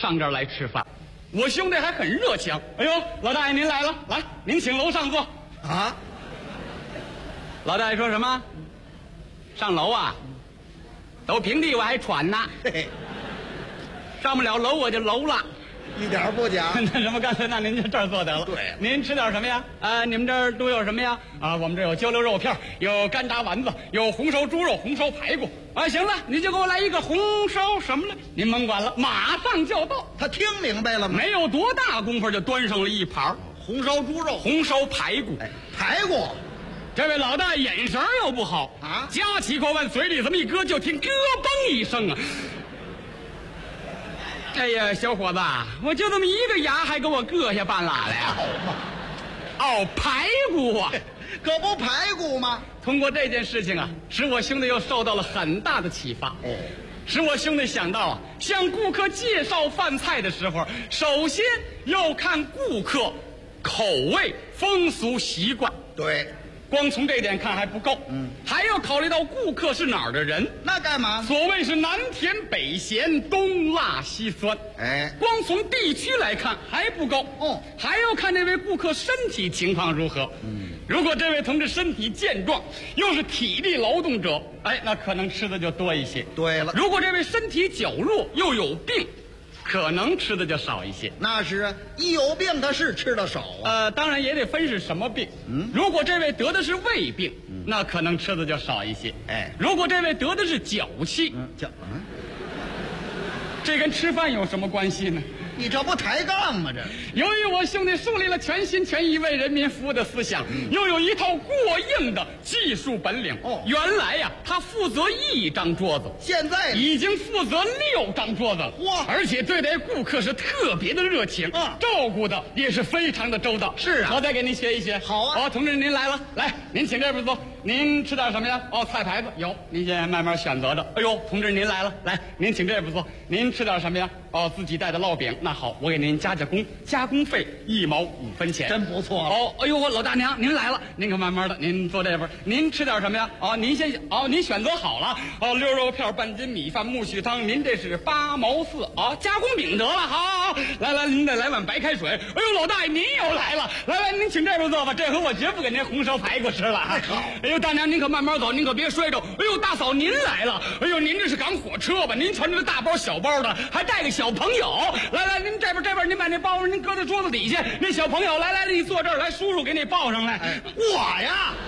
上这儿来吃饭。我兄弟还很热情，哎呦，老大爷您来了，来，您请楼上坐。 啊， 老大爷说什么？上楼啊？走平地我还喘呢， 嘿嘿， 上不了楼我就楼了。 一点不假。 那什么，干脆那您就这儿坐得了。 对， 您吃点什么呀？你们这儿都有什么呀？我们这有焦溜肉片，有干炸丸子，有红烧猪肉、红烧排骨。行了，你就给我来一个红烧什么了？您甭管了，马上就到。 他听明白了吗？ 没有多大功夫，就端上了一盘红烧猪肉、 红烧排骨。 排骨。 这位老大眼神又不好啊， 夹起口往嘴里这么一搁，就听咯嘣一声啊！哎呀，小伙子，我就这么一个牙，还给我硌下半拉来呀！哦，排骨啊， 可不排骨吗？ 通过这件事情啊，使我兄弟又受到了很大的启发。使我兄弟想到向顾客介绍饭菜的时候，首先要看顾客口味、风俗习惯。 对， 光从这点看还不够，还要考虑到顾客是哪儿的人。 那干嘛？ 所谓是南甜北咸，东辣西酸。光从地区来看还不够，还要看这位顾客身体情况如何。如果这位同志身体健壮，又是体力劳动者，那可能吃的就多一些。 对了， 如果这位身体较弱又有病，可能吃的就少一些。 那是啊，一有病他是吃的少啊。 当然也得分是什么病。如果这位得的是胃病，那可能吃的就少一些。如果这位得的是脚气，这跟吃饭有什么关系呢？ 你这不抬杠吗？这由于我兄弟树立了全心全意为人民服务的思想，又有一套过硬的技术本领。原来呀，他负责1张桌子， 现在已经负责6张桌子了。 哇！ 而且对待顾客是特别的热情，照顾的也是非常的周到。 是啊， 我再给您学一学。 好啊。 同志您来了，来，您请这边坐。您吃点什么呀？菜牌子有，您先慢慢选择着。哎呦，同志您来了，来，您请这边坐。您吃点什么呀？自己带的烙饼。那好，我给您加工，加工费1毛5分钱， 真不错了。 哎呦，老大娘您来了，您可慢慢的，您坐这边。您吃点什么呀？您先您选择好了。溜肉片、半斤米饭、苜蓿汤，您这是8毛4。加工饼得了，好，来，您再来碗白开水。哎呦，老大爷您又来了，来，您请这边坐吧。这回我绝不给您红烧排骨吃了。哎呦，大娘您可慢慢走，您可别摔着。哎呦，大嫂您来了，哎呦，您这是赶火车吧？您穿着大包小包的，还带个小朋友。来，您这边，您把那包您搁在桌子底下。那小朋友，来，你坐这儿来，叔叔给你抱上来。 我呀。